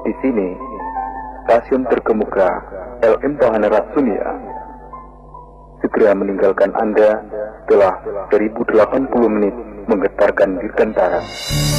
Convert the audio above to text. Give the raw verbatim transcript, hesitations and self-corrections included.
Di sini, stasiun terkemuka L M Tahana Ratsunia segera meninggalkan Anda setelah seribu delapan puluh menit menggetarkan dirgantara.